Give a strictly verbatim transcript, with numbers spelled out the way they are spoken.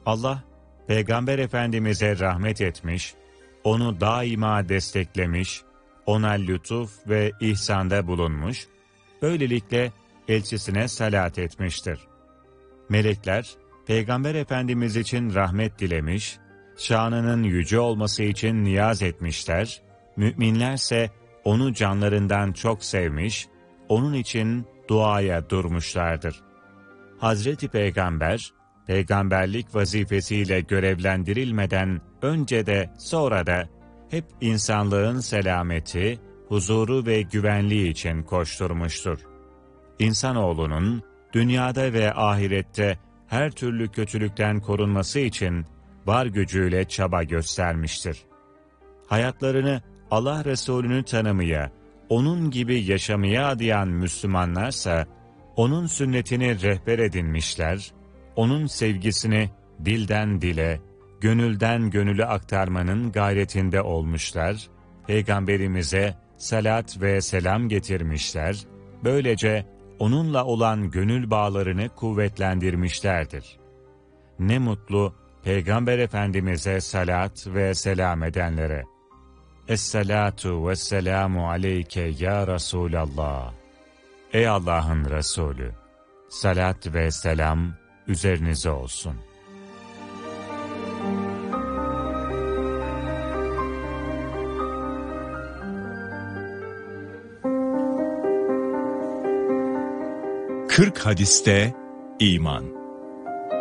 Allah, Peygamber Efendimiz'e rahmet etmiş, onu daima desteklemiş, ona lütuf ve ihsanda bulunmuş, böylelikle elçisine salat etmiştir. Melekler, Peygamber Efendimiz için rahmet dilemiş, şanının yüce olması için niyaz etmişler, müminlerse onu canlarından çok sevmiş, onun için duaya durmuşlardır. Hazreti Peygamber, peygamberlik vazifesiyle görevlendirilmeden önce de sonra da hep insanlığın selameti, huzuru ve güvenliği için koşturmuştur. İnsanoğlunun dünyada ve ahirette her türlü kötülükten korunması için var gücüyle çaba göstermiştir. Hayatlarını Allah Resulü'nü tanımaya, onun gibi yaşamaya adayan Müslümanlarsa, onun sünnetini rehber edinmişler, onun sevgisini dilden dile, gönülden gönüle aktarmanın gayretinde olmuşlar, Peygamberimize salat ve selam getirmişler, böylece onunla olan gönül bağlarını kuvvetlendirmişlerdir. Ne mutlu Peygamber Efendimiz'e salat ve selam edenlere. Es-salatu vesselamu aleyke ya Resulallah. Ey Allah'ın Resulü, salat ve selam üzerinize olsun. Kırk hadiste iman.